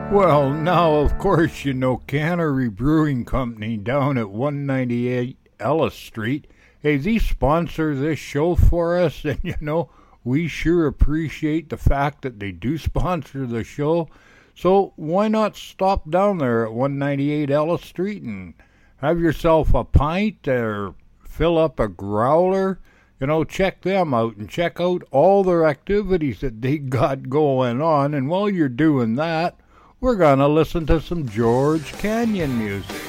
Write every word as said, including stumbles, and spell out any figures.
Well, now, of course, you know Cannery Brewing Company down at one ninety-eight Ellis Street. Hey, they sponsor this show for us, and you know, we sure appreciate the fact that they do sponsor the show. So why not stop down there at one ninety-eight Ellis Street and have yourself a pint or fill up a growler? You know, check them out and check out all their activities that they got going on. And while you're doing that, we're going to listen to some George Canyon music.